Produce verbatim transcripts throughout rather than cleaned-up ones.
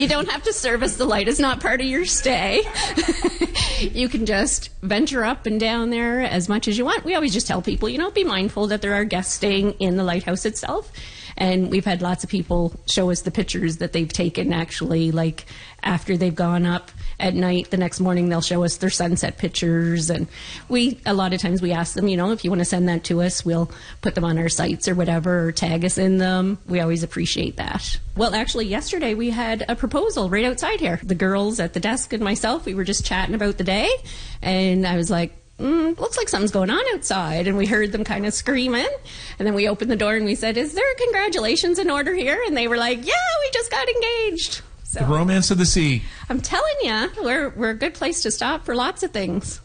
You don't have to service the light. It's not part of your stay. You can just venture up and down there as much as you want. We always just tell people, you know, be mindful that there are guests staying in the lighthouse itself. And we've had lots of people show us the pictures that they've taken actually, like after they've gone up at night, the next morning they'll show us their sunset pictures. And we, a lot of times we ask them, you know, if you want to send that to us, we'll put them on our sites or whatever, or tag us in them. We always appreciate that. Well, actually, yesterday we had a proposal right outside here. The girls at the desk and myself, we were just chatting about the day. And I was like, Mm, looks like something's going on outside. And we heard them kind of screaming. And then we opened the door and we said, is there congratulations in order here? And they were like, yeah, we just got engaged. So, the romance of the sea. I'm telling you, we're, we're a good place to stop for lots of things.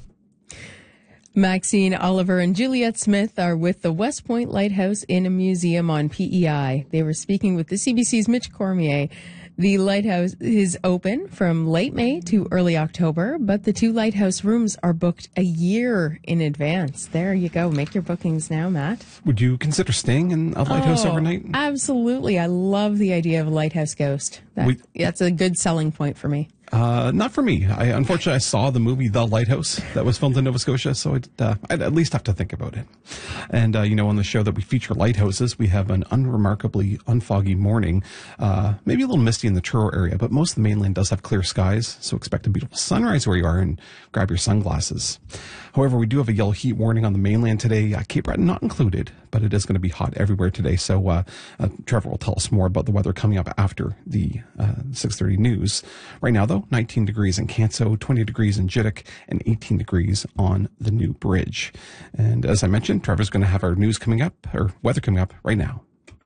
Maxine Oliver and Juliet Smith are with the West Point Lighthouse in a museum on P E I. They were speaking with the C B C's Mitch Cormier. The lighthouse is open from late May to early October, but the two lighthouse rooms are booked a year in advance. There you go. Make your bookings now, Matt. Would you consider staying in a lighthouse oh, overnight? Absolutely. I love the idea of a lighthouse ghost. That, we, that's a good selling point for me. Uh, not for me. I unfortunately I saw the movie The Lighthouse that was filmed in Nova Scotia, so I'd, uh, I'd at least have to think about it. And uh, you know, on the show that we feature lighthouses, we have an unremarkably unfoggy morning, uh, maybe a little misty in the Truro area, but most of the mainland does have clear skies, so expect a beautiful sunrise where you are and grab your sunglasses. However, we do have a yellow heat warning on the mainland today, uh, Cape Breton not included, but it is going to be hot everywhere today. So uh, uh, Trevor will tell us more about the weather coming up after the uh, six thirty news. Right now, though, nineteen degrees in Canso, twenty degrees in Jiddick, and eighteen degrees on the New Bridge. And as I mentioned, Trevor's going to have our news coming up, or weather coming up right now.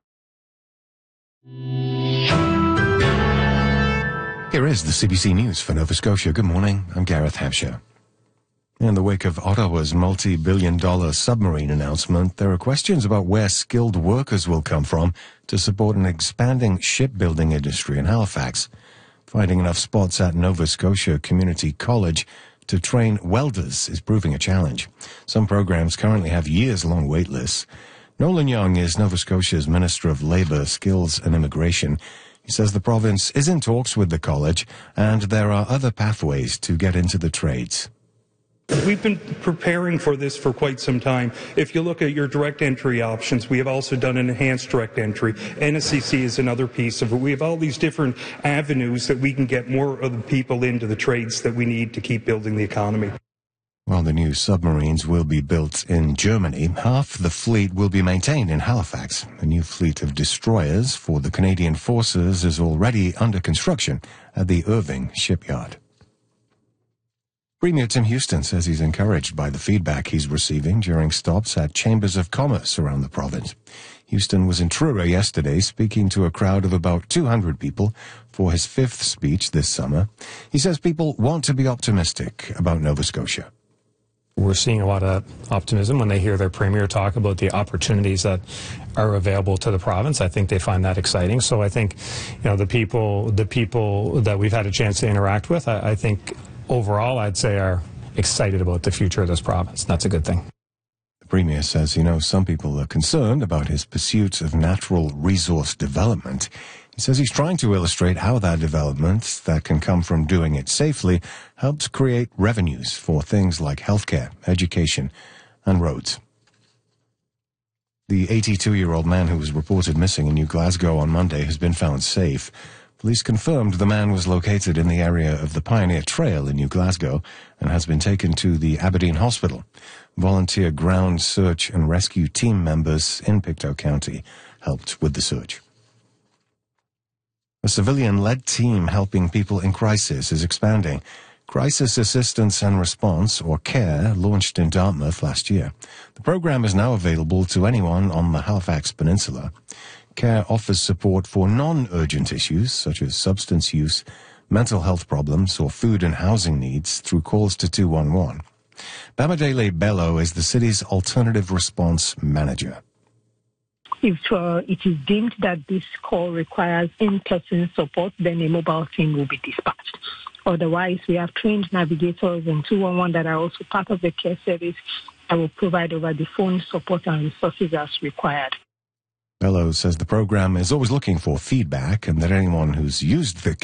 Here is the C B C News for Nova Scotia. Good morning. I'm Gareth Hampshire. In the wake of Ottawa's multi-billion dollar submarine announcement, there are questions about where skilled workers will come from to support an expanding shipbuilding industry in Halifax. Finding enough spots at Nova Scotia Community College to train welders is proving a challenge. Some programs currently have years-long wait lists. Nolan Young is Nova Scotia's Minister of Labour, Skills and Immigration. He says the province is in talks with the college and there are other pathways to get into the trades. We've been preparing for this for quite some time. If you look at your direct entry options, we have also done an enhanced direct entry. N S C C is another piece of it. We have all these different avenues that we can get more of the people into the trades that we need to keep building the economy. While the new submarines will be built in Germany, half the fleet will be maintained in Halifax. A new fleet of destroyers for the Canadian Forces is already under construction at the Irving shipyard. Premier Tim Houston says he's encouraged by the feedback he's receiving during stops at chambers of commerce around the province. Houston was in Truro yesterday speaking to a crowd of about two hundred people for his fifth speech this summer. He says people want to be optimistic about Nova Scotia. We're seeing a lot of optimism when they hear their premier talk about the opportunities that are available to the province. I think they find that exciting. So I think, you know, the people, the people that we've had a chance to interact with, I, I think overall, I'd say are excited about the future of this province. That's a good thing. The Premier says he knows some people are concerned about his pursuit of natural resource development. He says he's trying to illustrate how that development that can come from doing it safely helps create revenues for things like healthcare, education, and roads. The eighty-two-year-old man who was reported missing in New Glasgow on Monday has been found safe. Police confirmed the man was located in the area of the Pioneer Trail in New Glasgow and has been taken to the Aberdeen Hospital. Volunteer ground search and rescue team members in Pictou County helped with the search. A civilian-led team helping people in crisis is expanding. Crisis Assistance and Response, or CARE, launched in Dartmouth last year. The program is now available to anyone on the Halifax Peninsula. CARE offers support for non-urgent issues such as substance use, mental health problems, or food and housing needs through calls to two one one. Bamidele Bello is the city's alternative response manager. If uh, it is deemed that this call requires in-person support, then a mobile team will be dispatched. Otherwise, we have trained navigators and two one one that are also part of the care service that will provide over the phone support and resources as required. Bello says the program is always looking for feedback and that anyone who's used the